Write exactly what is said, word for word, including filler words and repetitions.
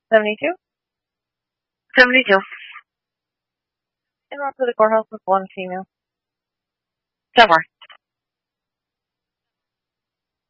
seventy-two. seventy-two. And run to the courthouse with one female. ten more.